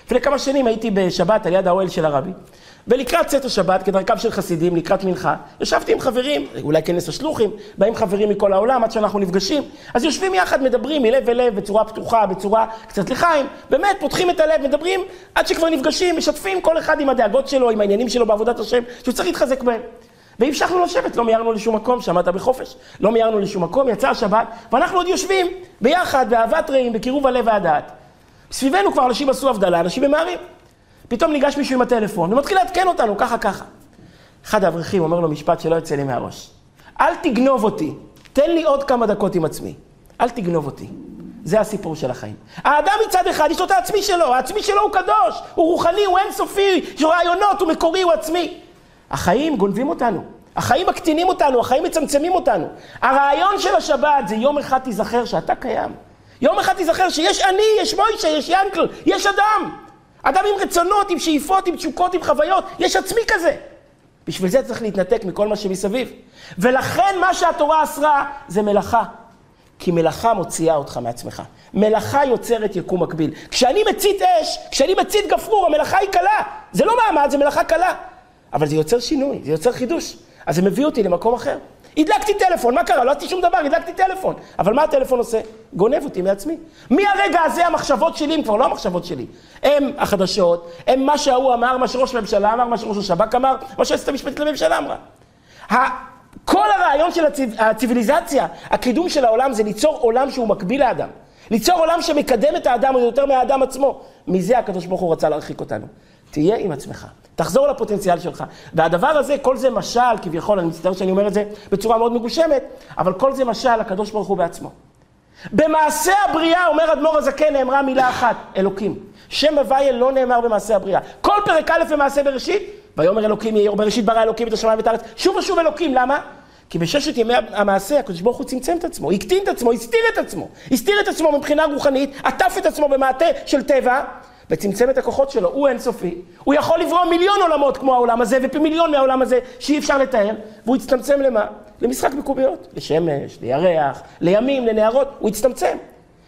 לפני כמה שנים הייתי בשבת על יד האוהל של הרבי, ולקראת צאת השבת, כדרכם של חסידים, לקראת מנחה, ישבתי עם חברים, אולי כנס השלוחים, באים חברים מכל העולם עד שאנחנו נפגשים, אז יושבים יחד, מדברים מלב אל לב, בצורה פתוחה, בצורה קצת לחיים, באמת פותחים את הלב, מדברים עד שכבר נפגשים, משתפים כל אחד עם הדאגות שלו, עם העניינים שלו בעבודת השם, שהוא צריך להתחזק בהם. והמשכנו לשבת, לא מיירנו לשום מקום, שמעת בחופש, לא מיירנו לשום מקום, יצא השבת, ואנחנו עוד יושבים ביחד, באהבת רעים, בקירוב הלב והדעת. סביבנו כבר אנשים עשו הבדלה, אנשים ממהרים. פתאום ניגש מישהו עם הטלפון, ומתחיל להתקן אותנו, ככה. אחד האברכים אומר לו משפט שלא יוצא לי מהראש. אל תגנוב אותי, תן לי עוד כמה דקות עם עצמי. אל תגנוב אותי. זה הסיפור של החיים. האדם מצד אחד, יש לו את העצמי שלו, העצמי שלו הוא קדוש, הוא רוחני, הוא אינסופי, יש לו רעיונות, הוא מקורי, הוא עצמי. החיים גונבים אותנו, החיים מקטינים אותנו, החיים מצמצמים אותנו. הרעיון של השבת זה יום אחד תיזכר שאתה קיים. יום אחד תיזכר שיש אני, יש מוישה, יש ינקל, יש אדם. אדם עם רצונות, עם שאיפות, עם תשוקות, עם חוויות, יש עצמי כזה. בשביל זה צריך להתנתק מכל מה שמסביב. ולכן מה שהתורה אסרה זה מלאכה. כי מלאכה מוציאה אותך מעצמך. מלאכה יוצרת יקום מקביל. כשאני מצית אש, כשאני מצית גפרור, המלאכה היא קלה. זה לא מעמד, זה מלאכה קלה. אבל זה יוצר שינוי, זה יוצר חידוש. אז זה מביא אותי למקום אחר. הדלקתי טלפון, מה קרה? לא עשיתי שום דבר, הדלקתי טלפון. אבל מה הטלפון עושה? גונב אותי מעצמי. מהרגע הזה המחשבות שלי הם כבר לא המחשבות שלי. הם החדשות, הם מה שההוא אמר, מה שראש הממשלה אמר, מה שראש השב"כ אמר, מה שהיועצת המשפטית לממשלה אמרה. כל הרעיון של הציביליזציה, הקידום של העולם זה ליצור עולם שהוא מקביל לאדם. ליצור עולם שמקדם את האדם יותר מהאדם עצמו. מזה הקדוש ברוך הוא רצה להרחיק אותנו. תהיה עם עצמך, תחזור לפוטנציאל שלך. והדבר הזה, כל זה משל, כביכול, אני מצטער שאני אומר את זה בצורה מאוד מגושמת, אבל כל זה משל, הקדוש ברוך הוא בעצמו. במעשה הבריאה, אומר אדמו"ר הזקן, נאמרה מילה אחת, אלוקים. שם הוויה לא נאמר במעשה הבריאה. כל פרק א' במעשה בראשית, ויאמר אלוקים יהיה אור, בראשית ברא אלוקים את השמיים ואת הארץ. שוב ושוב אלוקים, למה? כי בששת ימי המעשה, הקדוש ברוך הוא צמצם את עצמו, הקטין את עצמו, הסתיר את עצמו מבחינה רוחנית, עטף את עצמו במעטה של טבע, וצמצם את הכוחות שלו, הוא אינסופי, הוא יכול לברוא מיליון עולמות כמו העולם הזה, ופי מיליון מהעולם הזה שאי אפשר לתאר, והוא יצטמצם למה? למשחק מקוביות, לשמש, לירח, לימים, לנהרות, הוא יצטמצם.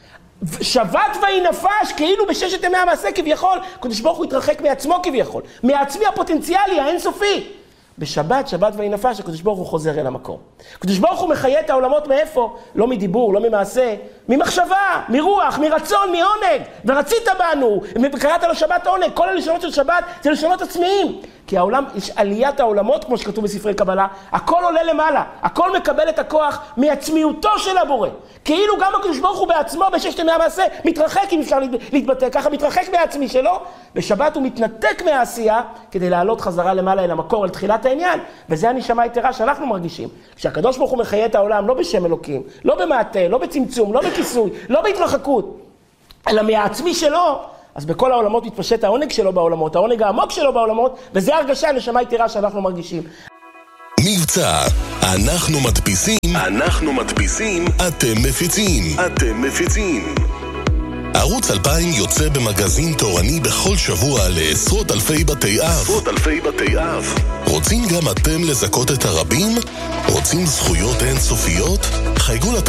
שבת ויהי נפש, כאילו בששת ימי המעשה כביכול, הקדוש ברוך הוא יתרחק מעצמו כביכול, מעצמי הפוטנציאלי, האינסופי. בשבת, שבת ויהי נפש, הקדוש ברוך הוא חוזר אל המקום. הקדוש ברוך הוא מחיה את העולמות מאיפה? לא מדיבור, לא ממעשה, ממחשבה, מרוח, מרצון, מעונג. ורצית בנו, וקראת לו שבת עונג. כל הלשונות של שבת זה לשונות עצמיים. כי העולם, יש עליית העולמות, כמו שכתוב בספרי קבלה, הכל עולה למעלה, הכל מקבל את הכוח מעצמיותו של הבורא. כאילו גם הקדוש ברוך הוא בעצמו בששת ימי המעשה מתרחק, אם אפשר להתבטא ככה, מתרחק מעצמי שלו. בשבת הוא מתנתק מהעשייה כדי לעלות חזרה למעלה אל המקור, אל תחילת העניין. וזה הנשמה היתרה שאנחנו מרגישים. כשהקדוש ברוך הוא מחיה את העולם, לא בשם אלוקים, לא במעטה, לא בצמצום, לא בכיסוי, לא בהתרחקות, אלא מהעצמי שלו, אז בכל העולמות מתפשט העונג שלו בעולמות, העונג העמוק שלו בעולמות, וזה הרגשה הנשמה היתרה שאנחנו מרגישים. מבצע, אנחנו מדפיסים, אתם מפיצים. ערוץ 2000 יוצא במגזין תורני בכל שבוע לעשרות אלפי בתי אב. רוצים גם אתם לזכות את הרבים? רוצים זכויות אינסופיות? חייגו